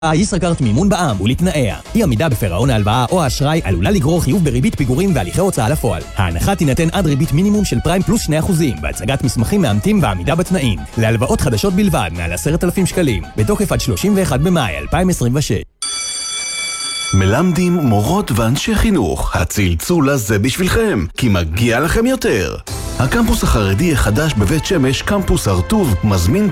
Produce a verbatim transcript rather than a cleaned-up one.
ישראכרט מימון בע"מ ולתנאיה. אי עמידה בפירעון ההלוואה או האשראי עלולה לגרור חיוב בריבית פיגורים והליכי הוצאה לפועל. ההנחה תינתן עד ריבית מינימום של פריים פלוס שני אחוזים בהצגת מסמכים מאמתים ועמידה בתנאים. להלוואות חדשות בלבד מעל עשרת אלפים שקלים. בתוקף עד שלושים ואחד במאי אלפיים עשרים ושש. מלמדים, מורות ואנשי חינוך, הצלצול הזה בשבילכם, כי מגיע לכם יותר. הקמפוס החרדי החדש בבית שמש, קמפוס הרטוב, מזמין